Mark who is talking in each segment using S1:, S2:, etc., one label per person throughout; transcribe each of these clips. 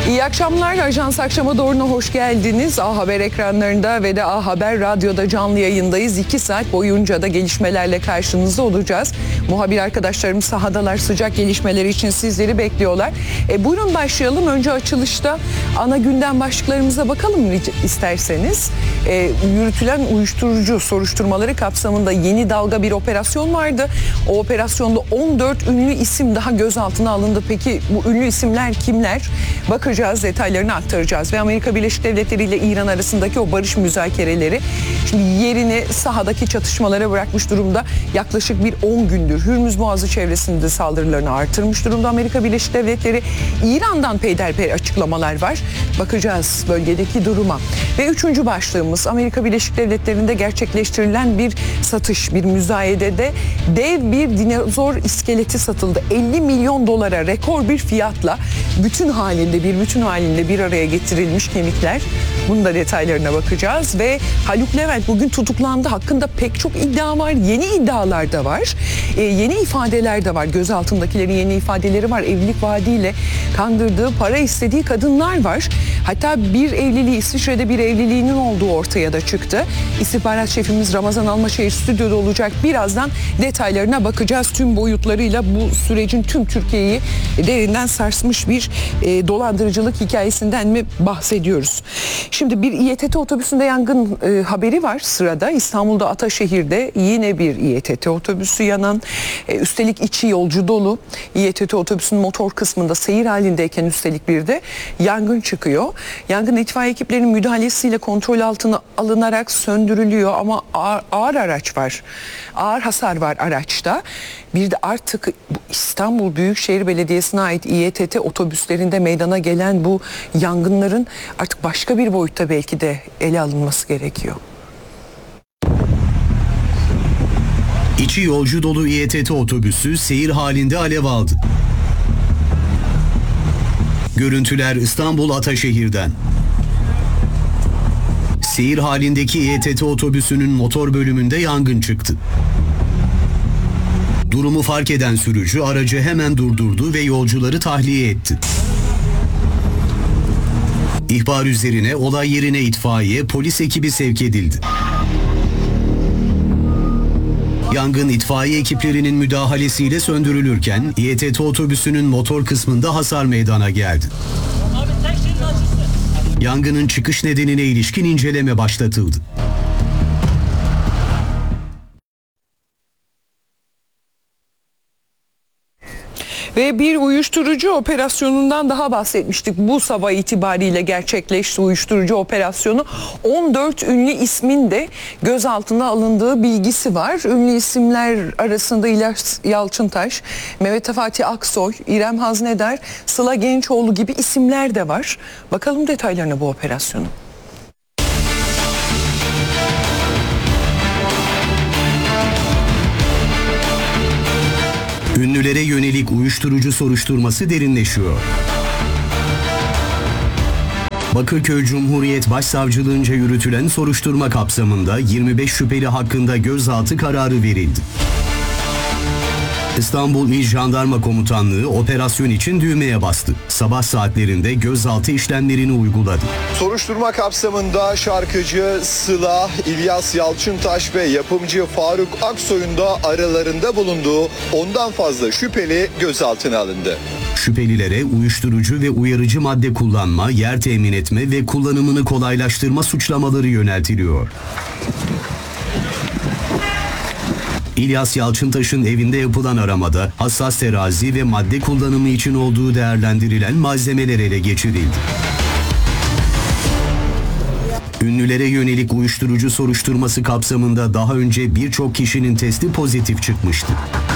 S1: İyi akşamlar. Ajans Akşama Doğru'na hoş geldiniz. A Haber ekranlarında ve de A Haber Radyo'da canlı yayındayız. 2 saat boyunca da gelişmelerle karşınızda olacağız. Muhabir arkadaşlarım sahadalar, sıcak gelişmeler için sizleri bekliyorlar. Buyurun başlayalım. Önce açılışta ana gündem başlıklarımıza bakalım isterseniz. Yürütülen uyuşturucu soruşturmaları kapsamında yeni dalga bir operasyon vardı. O operasyonda 14 ünlü isim daha gözaltına alındı. Peki bu ünlü isimler kimler? Bakacağız, detaylarını aktaracağız ve Amerika Birleşik Devletleri ile İran arasındaki o barış müzakereleri şimdi yerini sahadaki çatışmalara bırakmış durumda. Yaklaşık bir 10 gündür Hürmüz Boğazı çevresinde saldırılarını artırmış durumda Amerika Birleşik Devletleri. İran'dan peyderpey açıklamalar var. Bakacağız bölgedeki duruma. Ve 3. başlığımız Amerika Birleşik Devletleri'nde gerçekleştirilen bir satış, bir müzayedede dev bir dinozor iskeleti satıldı. 50 milyon dolara rekor bir fiyatla bütün halinde bir araya getirilmiş kemikler. Bunun da detaylarına bakacağız ve Haluk Levent bugün tutuklandı. Hakkında pek çok iddia var. Yeni iddialar da var. Yeni ifadeler de var. Gözaltındakilerin yeni ifadeleri var. Evlilik vaadiyle kandırdığı, para istediği kadınlar var. Hatta bir evliliği, İsviçre'de bir evliliğinin olduğu ortaya da çıktı. İstihbarat şefimiz Ramazan Almaşehir stüdyoda olacak. Birazdan detaylarına bakacağız. Tüm boyutlarıyla bu sürecin tüm Türkiye'yi derinden sarsmış bir dolandırıcılık hikayesinden mi bahsediyoruz? Şimdi bir İETT otobüsünde yangın haberi var sırada. İstanbul'da Ataşehir'de yine bir İETT otobüsü yanan, üstelik içi yolcu dolu. İETT otobüsünün motor kısmında seyir halindeyken üstelik bir de yangın çıkıyor. Yangın itfaiye ekiplerinin müdahalesiyle kontrol altına alınarak söndürülüyor ama ağır araç var. Ağır hasar var araçta. Bir de artık İstanbul Büyükşehir Belediyesi'ne ait İETT otobüslerinde meydana gelen bu yangınların artık başka bir boyutta belki de ele alınması gerekiyor.
S2: İçi yolcu dolu İETT otobüsü seyir halinde alev aldı. Görüntüler İstanbul Ataşehir'den. Seyir halindeki İETT otobüsünün motor bölümünde yangın çıktı. Durumu fark eden sürücü aracı hemen durdurdu ve yolcuları tahliye etti. İhbar üzerine olay yerine itfaiye, polis ekibi sevk edildi. Yangın itfaiye ekiplerinin müdahalesiyle söndürülürken İETT otobüsünün motor kısmında hasar meydana geldi. Yangının çıkış nedenine ilişkin inceleme başlatıldı.
S1: Ve bir uyuşturucu operasyonundan daha bahsetmiştik. Bu sabah itibariyle gerçekleşti uyuşturucu operasyonu. 14 ünlü ismin de gözaltına alındığı bilgisi var. Ünlü isimler arasında İlyas Yalçıntaş, Mehmet Fatih Aksoy, İrem Haznedar, Sıla Gençoğlu gibi isimler de var. Bakalım detaylarına bu operasyonun.
S2: Ünlülere yönelik uyuşturucu soruşturması derinleşiyor. Bakırköy Cumhuriyet Başsavcılığınca yürütülen soruşturma kapsamında 25 şüpheli hakkında gözaltı kararı verildi. İstanbul İl Jandarma Komutanlığı operasyon için düğmeye bastı. Sabah saatlerinde gözaltı işlemlerini uyguladı.
S3: Soruşturma kapsamında şarkıcı Sıla, İlyas Yalçıntaş ve yapımcı Faruk Aksoy'un da aralarında bulunduğu 10'dan fazla şüpheli gözaltına alındı.
S2: Şüphelilere uyuşturucu ve uyarıcı madde kullanma, yer temin etme ve kullanımını kolaylaştırma suçlamaları yöneltiliyor. İlyas Yalçıntaş'ın evinde yapılan aramada hassas terazi ve madde kullanımı için olduğu değerlendirilen malzemeler ele geçirildi. Ünlülere yönelik uyuşturucu soruşturması kapsamında daha önce birçok kişinin testi pozitif çıkmıştı.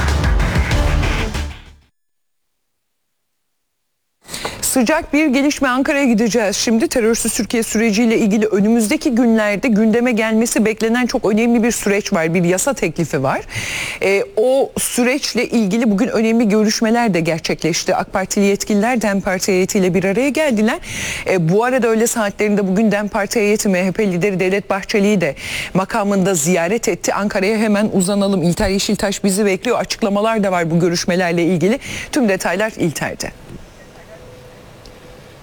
S1: Sıcak bir gelişme, Ankara'ya gideceğiz. Şimdi terörsüz Türkiye süreciyle ilgili önümüzdeki günlerde gündeme gelmesi beklenen çok önemli bir süreç var. Bir yasa teklifi var. O süreçle ilgili bugün önemli görüşmeler de gerçekleşti. AK Partili yetkililer DEM Parti heyetiyle bir araya geldiler. Bu arada öğle saatlerinde bugün DEM Parti heyeti MHP lideri Devlet Bahçeli'yi de makamında ziyaret etti. Ankara'ya hemen uzanalım. İlter Yeşiltaş bizi bekliyor. Açıklamalar da var bu görüşmelerle ilgili. Tüm detaylar İlter'de.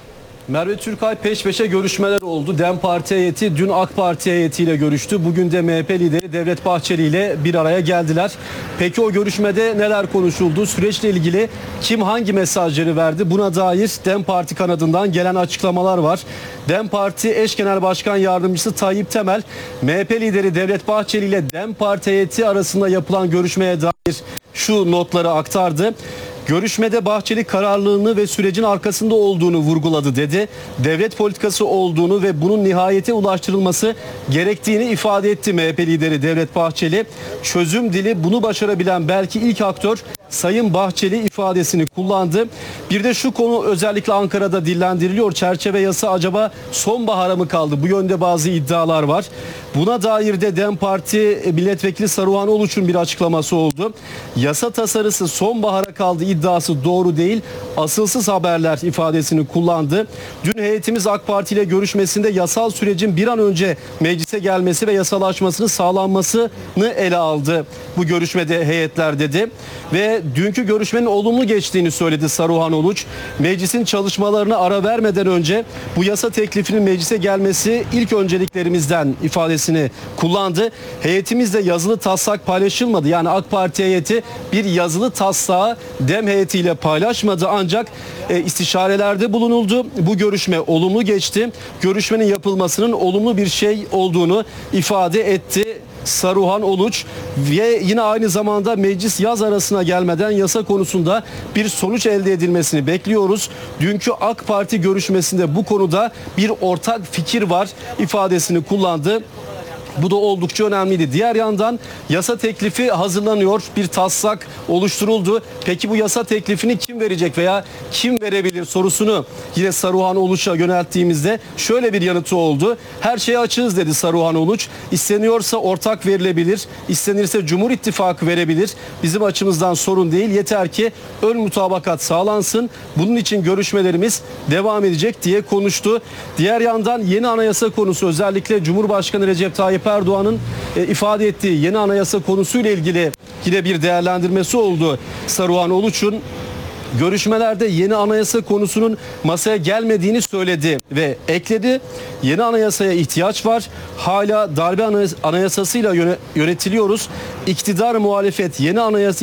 S4: Merve Türkay, peş peşe görüşmeler oldu. DEM Parti heyeti dün AK Parti heyetiyle görüştü. Bugün de MHP lideri Devlet Bahçeli ile bir araya geldiler. Peki o görüşmede neler konuşuldu? Süreçle ilgili kim hangi mesajları verdi? Buna dair DEM Parti kanadından gelen açıklamalar var. DEM Parti eş genel başkan yardımcısı Tayyip Temel, MHP lideri Devlet Bahçeli ile DEM Parti heyeti arasında yapılan görüşmeye dair şu notları aktardı. Görüşmede Bahçeli kararlılığını ve sürecin arkasında olduğunu vurguladı dedi. Devlet politikası olduğunu ve bunun nihayete ulaştırılması gerektiğini ifade etti MHP lideri Devlet Bahçeli. Çözüm dili, bunu başarabilen belki ilk aktör Sayın Bahçeli ifadesini kullandı. Bir de şu konu özellikle Ankara'da dillendiriliyor. Çerçeve yasa acaba sonbahara mı kaldı? Bu yönde bazı iddialar var. Buna dair de DEM Parti Milletvekili Saruhan Uluç'un bir açıklaması oldu. Yasa tasarısı sonbahara kaldı iddiası doğru değil, asılsız haberler ifadesini kullandı. Dün heyetimiz AK Parti ile görüşmesinde yasal sürecin bir an önce meclise gelmesi ve yasalaşmasını sağlanmasını ele aldı. Bu görüşmede heyetler dedi ve dünkü görüşmenin olumlu geçtiğini söyledi Saruhan Uluç. Meclisin çalışmalarına ara vermeden önce bu yasa teklifinin meclise gelmesi ilk önceliklerimizden ifadesini kullandı. Heyetimizde yazılı taslak paylaşılmadı. Yani AK Parti heyeti bir yazılı taslağı DEM heyetiyle paylaşmadı ancak istişarelerde bulunuldu. Bu görüşme olumlu geçti. Görüşmenin yapılmasının olumlu bir şey olduğunu ifade etti Saruhan Uluç ve yine aynı zamanda meclis yaz arasına gelmeden yasa konusunda bir sonuç elde edilmesini bekliyoruz. Dünkü AK Parti görüşmesinde bu konuda bir ortak fikir var ifadesini kullandı. Bu da oldukça önemliydi. Diğer yandan yasa teklifi hazırlanıyor. Bir taslak oluşturuldu. Peki bu yasa teklifini kim verecek veya kim verebilir sorusunu yine Saruhan Uluç'a yönelttiğimizde şöyle bir yanıtı oldu. Her şeye açığız dedi Saruhan Uluç. İsteniyorsa ortak verilebilir. İstenirse Cumhur İttifakı verebilir. Bizim açımızdan sorun değil. Yeter ki ön mutabakat sağlansın. Bunun için görüşmelerimiz devam edecek diye konuştu. Diğer yandan yeni anayasa konusu, özellikle Cumhurbaşkanı Recep Tayyip Erdoğan'ın ifade ettiği yeni anayasa konusuyla ilgili yine bir değerlendirmesi oldu Saruhan Uluç'un. Görüşmelerde yeni anayasa konusunun masaya gelmediğini söyledi ve ekledi. Yeni anayasaya ihtiyaç var. Hala darbe anayasasıyla yönetiliyoruz. İktidar muhalefet yeni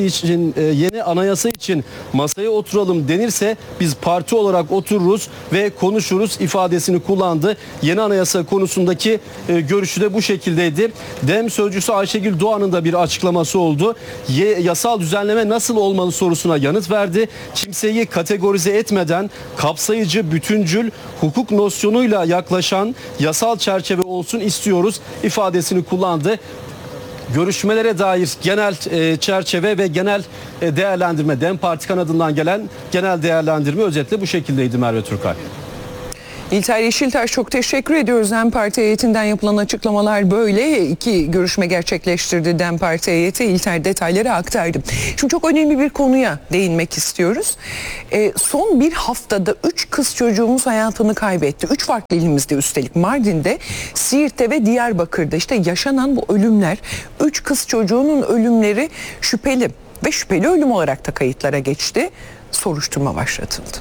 S4: anayasa için masaya oturalım denirse biz parti olarak otururuz ve konuşuruz ifadesini kullandı. Yeni anayasa konusundaki görüşü de bu şekildeydi. DEM sözcüsü Ayşegül Doğan'ın da bir açıklaması oldu. Yasal düzenleme nasıl olmalı sorusuna yanıt verdi. Kimseyi kategorize etmeden kapsayıcı, bütüncül, hukuk nosyonuyla yaklaşan yasal çerçeve olsun istiyoruz ifadesini kullandı. Görüşmelere dair genel çerçeve ve genel değerlendirme, DEM Parti kanadından gelen genel değerlendirme özetle bu şekildeydi Merve Türkay.
S1: İlter Yeşiltaş, çok teşekkür ediyoruz. DEM Parti heyetinden yapılan açıklamalar böyle. 2 görüşme gerçekleştirdi DEM Parti heyeti. İlter detayları aktardı. Şimdi çok önemli bir konuya değinmek istiyoruz. Son bir haftada 3 kız çocuğumuz hayatını kaybetti. 3 farklı ilimizde, üstelik Mardin'de, Siirt'te ve Diyarbakır'da. İşte yaşanan bu ölümler, 3 kız çocuğunun ölümleri şüpheli ve şüpheli ölüm olarak da kayıtlara geçti. Soruşturma başlatıldı.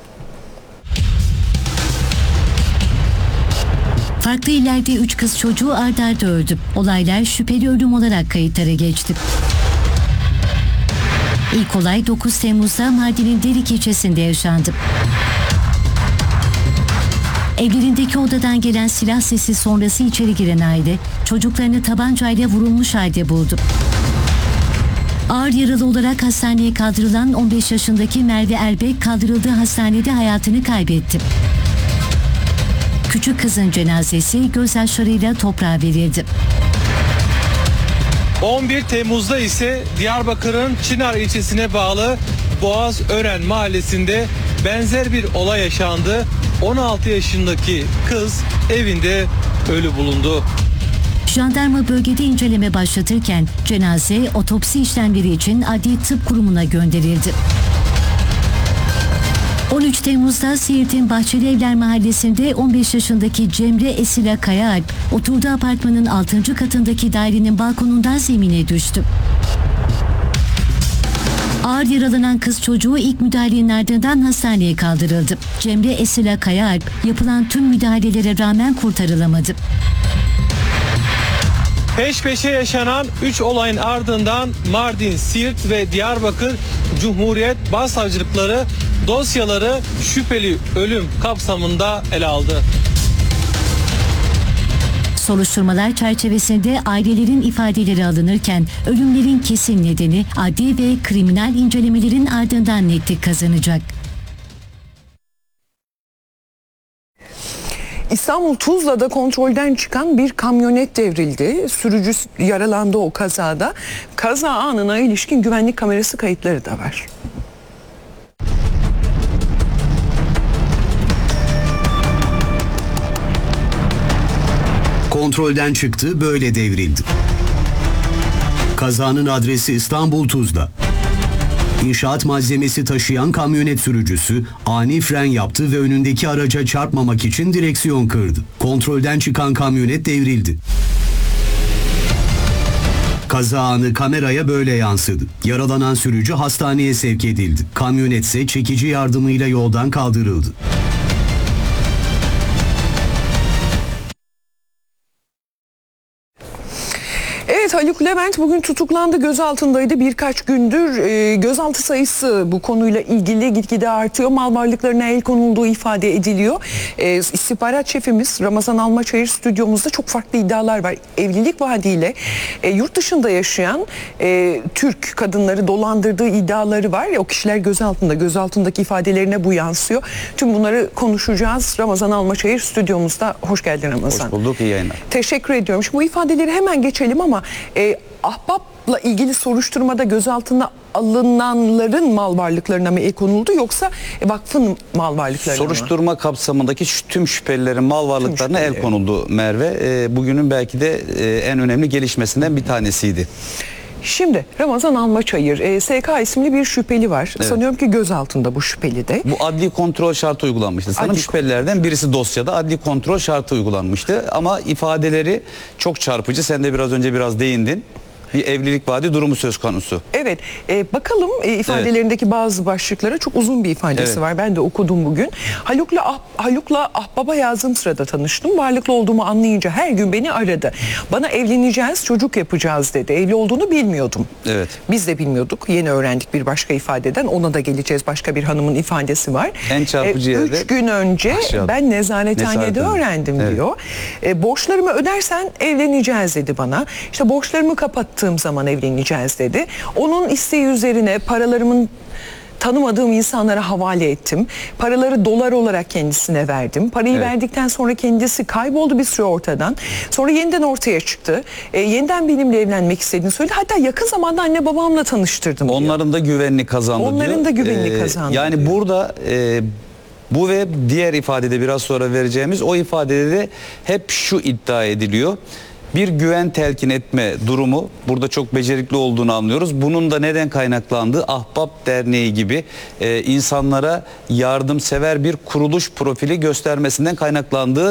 S5: Farklı illerde 3 kız çocuğu ard arda öldü. Olaylar şüpheli ölüm olarak kayıtlara geçti. İlk olay 9 Temmuz'da Mardin'in Derik ilçesinde yaşandı. Evlerindeki odadan gelen silah sesi sonrası içeri giren aile çocuklarını tabancayla vurulmuş halde buldu. Ağır yaralı olarak hastaneye kaldırılan 15 yaşındaki Merve Erbek kaldırıldığı hastanede hayatını kaybetti. Küçük kızın cenazesi gözyaşlarıyla toprağa verildi.
S6: 11 Temmuz'da ise Diyarbakır'ın Çınar ilçesine bağlı Boğazören mahallesinde benzer bir olay yaşandı. 16 yaşındaki kız evinde ölü bulundu.
S5: Jandarma bölgede inceleme başlatırken cenaze otopsi işlemleri için Adli Tıp Kurumu'na gönderildi. 13 Temmuz'da Siirt'in Bahçelievler mahallesinde 15 yaşındaki Cemre Esila Kayaalp oturduğu apartmanın 6. katındaki dairenin balkonundan zemine düştü. Ağır yaralanan kız çocuğu ilk müdahalenin ardından hastaneye kaldırıldı. Cemre Esila Kayaalp yapılan tüm müdahalelere rağmen kurtarılamadı.
S6: Peş peşe yaşanan 3 olayın ardından Mardin, Siirt ve Diyarbakır Cumhuriyet Başsavcılıkları dosyaları şüpheli ölüm kapsamında ele aldı.
S5: Soruşturmalar çerçevesinde ailelerin ifadeleri alınırken ölümlerin kesin nedeni adli ve kriminal incelemelerin ardından netlik kazanacak.
S1: İstanbul Tuzla'da kontrolden çıkan bir kamyonet devrildi. Sürücü yaralandı o kazada. Kaza anına ilişkin güvenlik kamerası kayıtları da var.
S2: Kontrolden çıktı, böyle devrildi. Kazanın adresi İstanbul Tuzla. İnşaat malzemesi taşıyan kamyonet sürücüsü ani fren yaptı ve önündeki araca çarpmamak için direksiyon kırdı. Kontrolden çıkan kamyonet devrildi. Kaza anı kameraya böyle yansıdı. Yaralanan sürücü hastaneye sevk edildi. Kamyonet ise çekici yardımıyla yoldan kaldırıldı.
S1: Evet, Haluk Levent bugün tutuklandı, gözaltındaydı. Birkaç gündür gözaltı sayısı bu konuyla ilgili gitgide artıyor. Mal varlıklarına el konulduğu ifade ediliyor. İstihbarat şefimiz Ramazan Almaçayır stüdyomuzda çok farklı iddialar var. Evlilik vaadiyle yurt dışında yaşayan Türk kadınları dolandırdığı iddiaları var. O kişiler gözaltında, gözaltındaki ifadelerine bu yansıyor. Tüm bunları konuşacağız. Ramazan Almaçayır stüdyomuzda. Hoş geldin Ramazan.
S7: Hoş bulduk, iyi yayınlar.
S1: Teşekkür ediyorum. Şimdi bu ifadeleri hemen geçelim ama Ahbap'la ilgili soruşturmada gözaltına alınanların mal varlıklarına mı el konuldu yoksa vakfın mal varlıklarına mı?
S7: Soruşturma kapsamındaki tüm şüphelilerin mal varlıklarına el konuldu Merve. Bugünün belki de en önemli gelişmesinden bir tanesiydi.
S1: Şimdi Ramazan Almaçayır, SK isimli bir şüpheli var.
S7: Evet.
S1: Sanıyorum ki gözaltında bu şüpheli de.
S7: Bu adli kontrol şartı uygulanmıştı. Sanırım şüphelilerden birisi dosyada adli kontrol şartı uygulanmıştı. Ama ifadeleri çok çarpıcı. Sen de biraz önce değindin. Bir evlilik vaadi durumu söz konusu.
S1: Evet, bakalım ifadelerindeki bazı başlıklara. Çok uzun bir ifadesi var. Ben de okudum bugün. Haluk'la Ahbap'a yazdığım sırada tanıştım. Varlıklı olduğumu anlayınca her gün beni aradı. Bana evleneceğiz, çocuk yapacağız dedi. Evli olduğunu bilmiyordum.
S7: Evet.
S1: Biz de bilmiyorduk. Yeni öğrendik bir başka ifadeden. Ona da geleceğiz. Başka bir hanımın ifadesi var.
S7: En çarpıcı yerde
S1: 3 gün önce ben nezarethanede öğrendim diyor. Borçlarımı ödersen evleneceğiz dedi bana. İşte borçlarımı kapattığım zaman evleneceğiz dedi. Onun isteği üzerine paralarımın tanımadığım insanlara havale ettim. Paraları dolar olarak kendisine verdim. Parayı verdikten sonra kendisi kayboldu bir süre ortadan. Sonra yeniden ortaya çıktı. Yeniden benimle evlenmek istediğini söyledi. Hatta yakın zamanda anne babamla tanıştırdım diyor.
S7: Onların da güvenini kazandı diyor.
S1: Onların da güvenini kazandı
S7: yani
S1: diyor.
S7: burada bu ve diğer ifadede biraz sonra vereceğimiz o ifadede de hep şu iddia ediliyor. Bir güven telkin etme durumu burada çok becerikli olduğunu anlıyoruz. Bunun da neden kaynaklandığı Ahbap Derneği gibi insanlara yardımsever bir kuruluş profili göstermesinden kaynaklandığı